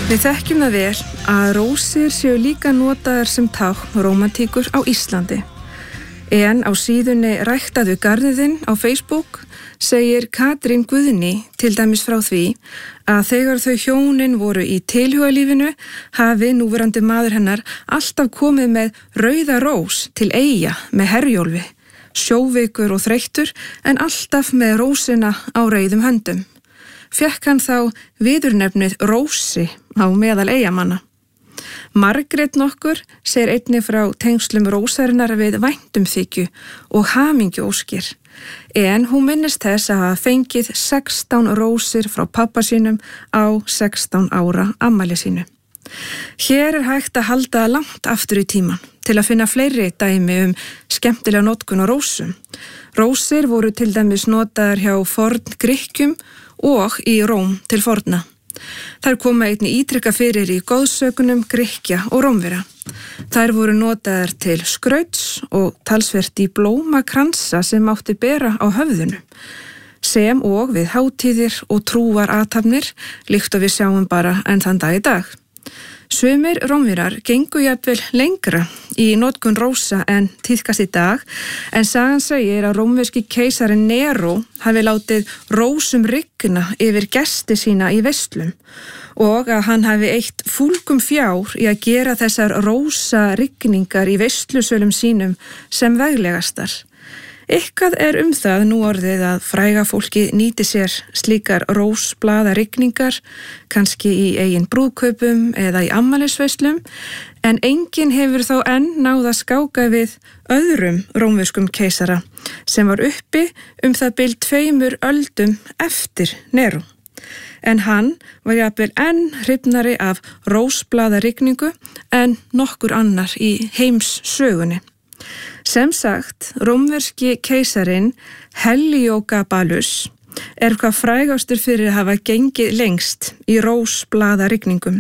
Við þekkjum það vel að rósir séu líka notaðar sem tákn rómantíkur á Íslandi. En á síðunni Ræktaðu garðinn á Facebook segir Katrín Guðný til dæmis frá því að þegar þau hjónin voru í tilhugalífinu hafi núverandi maður hennar alltaf komið með rauða rós til Eyja með Herjólfi, sjóveikur og þreyttur en alltaf með rósina á rauðum höndum. Fékk hann þá viðurnefnið Rósi á meðal Eyjamanna. Margrét nokkur segir einnig frá tengslum rósarinnar við væntumþykju og hamingjuóskir, en hún minnist þess að hafa fengið 16 rósir frá pabba sínum á 16 ára afmæli sínu. Hér er hægt að halda langt aftur í tíman til að finna fleiri dæmi skemmtilega notkun á rósum. Rósir voru til dæmis notaðar hjá forngrikkjum og í Róm til forna. Þær koma einnig ítrekka fyrir í goðsögunum Grikkja og Rómverja. Þær voru notaðar til skrauts og talsvert í blómakransa sem mátti bera á höfðinu, sem og við hátíðir og trúarathafnir, líkt og við sjáum bara enn þann dag í dag. Sumir Rómverjar gengu jafnvel lengra í notkun rósa en tíðkast í dag, en sagan segir að rómverski keisarinn Nero hafi látið rósum rigna yfir gesti sína í veislum og að hann hafi eytt fúlgum fjár í að gera þessar rósa rigningar í veislusölum sínum sem veglegastar. Eitthvað er það nú orðið að fræga fólki nýti sér slíkar rósblaða rigningar, kannski í eigin brúðkaupum eða í afmælisveislum, en enginn hefur þó enn náð að skáka við öðrum rómverskum keisara sem var uppi það bil 2 öldum eftir Nero. En hann var jafnvel enn hrifnari af rósblaða rigningu en nokkur annar í heims sögunni. Sem sagt, rómverski keisarinn Heliogabalus hvað frægastur fyrir að hafa gengið lengst í rósblaða rigningum.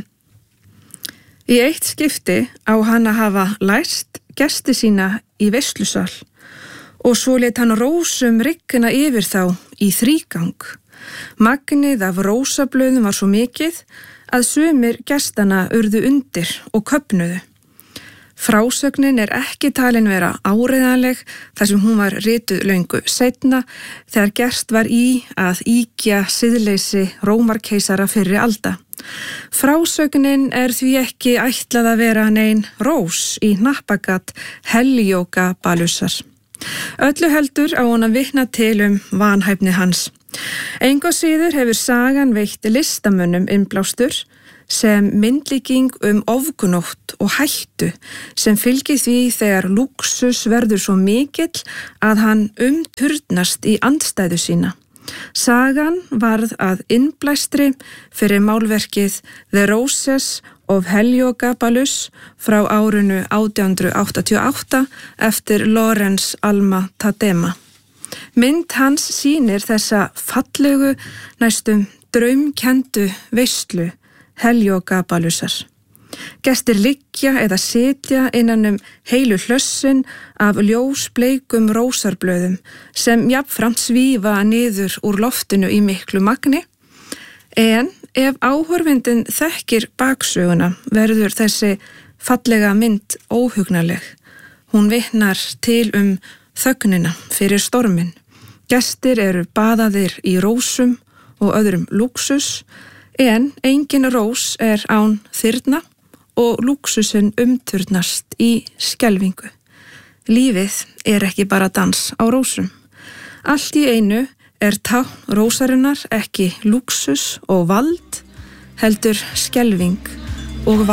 Í eitt skipti á hann að hafa læst gesti sína í veislusal og svo lét hann rósum rigna yfir þá í 3-gang. Magnið af rósablöðum var svo mikið að sumir gestanna urðu undir og köfnuðu. Frásögnin er ekki talin vera áreiðanleg þar sem hún var rituð löngu seinna þegar gerst var í að ýkja siðleysi Rómarkeisara fyrri alda. Frásögnin er því ekki ætlað að vera nein rós í hnappagat Heliogabalusar. Öllu heldur á hún að vitna til vanhæfni hans. Engu að síður hefur sagan veitt listamönnum innblástur sem myndlíking ofgunótt og hættu sem fylgir því þegar lúxus verður svo mikill að hann turnast í andstæðu sína. Sagan varð að innblæstri fyrir málverkið The Roses of Heliogabalus frá árinu 1888 eftir Lorenz Alma Tadema. Mynd hans sýnir þessa fallegu, næstum draumkenndu veislu Heliogabalusar. Gestir liggja eða sitja innan heilu hlössin af ljósbleikum rósarblöðum sem jafnframt svífa niður úr loftinu í miklu magni, en ef áhorfindin þekkir baksöguna verður þessi fallega mynd óhugnaleg. Hún vitnar til þögnina fyrir stormin. Gestir eru baðaðir í rósum og öðrum lúxus, en engin rós án þyrna og lúxusinn umturnast í skelfingu. Lífið er ekki bara dans á rósum. Allt í einu tákn rósarinnar ekki lúxus og vald, heldur skelfing og